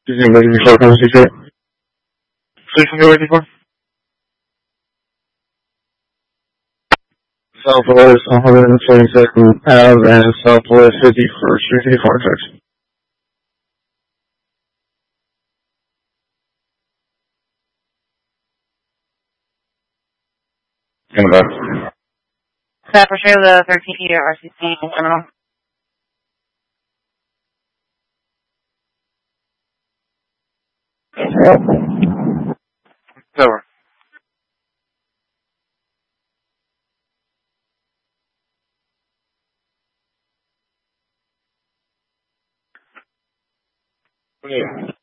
Speaking of waiting for conversation. Please you're waiting for? Southwest 122nd Ave and Southwest 51st Street, Fartex. In the back. Staff for sure the 13-year RCC criminal. Over. Yeah.